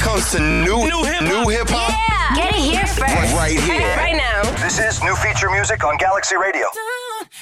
comes to new hip hop. Yeah. Get it here first. Right here. Right now. This is new feature music on Galaxy Radio.